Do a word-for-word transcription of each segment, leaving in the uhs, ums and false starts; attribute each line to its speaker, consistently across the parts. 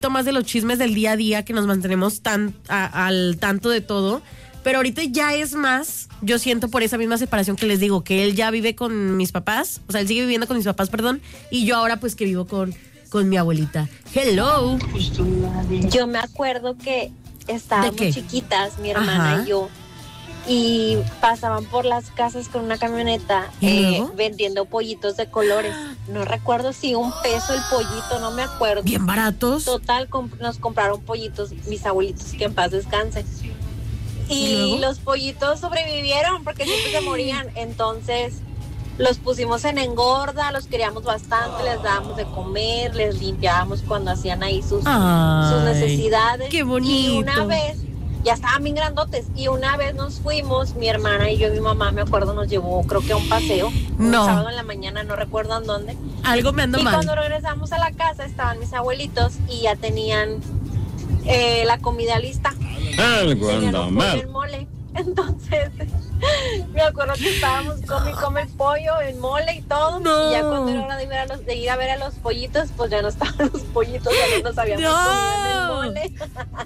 Speaker 1: más de los chismes del día a día, que nos mantenemos tan a, al tanto de todo. Pero ahorita ya es más, yo siento por esa misma separación que les digo, que él ya vive con mis papás, o sea, él sigue viviendo con mis papás, perdón, y yo ahora pues que vivo con, con mi abuelita. Hello.
Speaker 2: Yo me acuerdo que estábamos chiquitas, mi hermana
Speaker 1: Ajá.
Speaker 2: y yo, y pasaban por las casas con una camioneta eh, vendiendo pollitos de colores. No recuerdo si un peso el pollito, no me acuerdo.
Speaker 1: Bien baratos.
Speaker 2: Total, comp- nos compraron pollitos, mis abuelitos, que en paz descansen. Y,
Speaker 1: ¿Y
Speaker 2: los pollitos sobrevivieron porque siempre se morían. Entonces los pusimos en engorda, los queríamos bastante, les dábamos de comer, les limpiábamos cuando hacían ahí sus,
Speaker 1: Ay,
Speaker 2: sus necesidades.
Speaker 1: qué bonito.
Speaker 2: Y una vez, ya estaban bien grandotes, y una vez nos fuimos, mi hermana y yo y mi mamá, me acuerdo, nos llevó creo que a un paseo,
Speaker 1: no.
Speaker 2: un sábado en la mañana, no recuerdo en dónde.
Speaker 1: Algo me ando
Speaker 2: y
Speaker 1: mal.
Speaker 2: cuando regresamos a la casa estaban mis abuelitos y ya tenían eh, la comida lista.
Speaker 3: Algo anda mal.
Speaker 2: El mole. Entonces, me acuerdo que estábamos come y come el pollo, el mole y todo.
Speaker 1: No.
Speaker 2: Y ya cuando era hora de, ver a los, de ir a ver a los pollitos, pues ya no estaban los pollitos, ya no nos habíamos
Speaker 1: No.
Speaker 2: comido en el mole.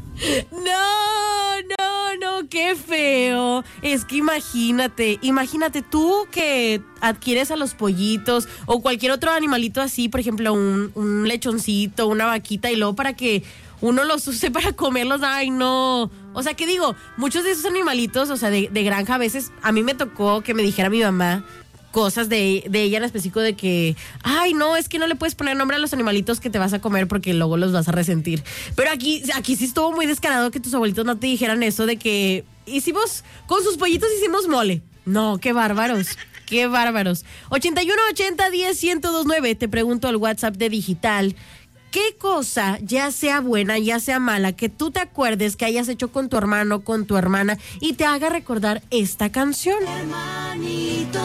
Speaker 1: No, no, no, qué feo. Es que imagínate, imagínate tú que adquieres a los pollitos o cualquier otro animalito así, por ejemplo, un, un lechoncito, una vaquita, y luego para que uno los use para comerlos. Ay, no. O sea, ¿qué digo? Muchos de esos animalitos, o sea, de, de granja, a veces a mí me tocó que me dijera mi mamá cosas de, de ella en específico, de que, ay, no, es que no le puedes poner nombre a los animalitos que te vas a comer porque luego los vas a resentir. Pero aquí, aquí sí estuvo muy descarado que tus abuelitos no te dijeran eso de que hicimos, con sus pollitos hicimos mole. No, qué bárbaros. Qué bárbaros. ochenta y uno ochenta diez ciento dos nueve, te pregunto al WhatsApp de Digital. ¿Qué cosa, ya sea buena, ya sea mala, que tú te acuerdes que hayas hecho con tu hermano, con tu hermana, y te haga recordar esta canción?
Speaker 4: Hermanitos,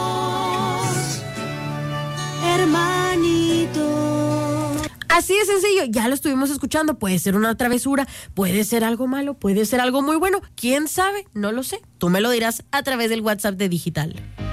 Speaker 4: hermanitos.
Speaker 1: Así de sencillo, ya lo estuvimos escuchando. Puede ser una travesura, puede ser algo malo, puede ser algo muy bueno. ¿Quién sabe? No lo sé. Tú me lo dirás a través del WhatsApp de Digital.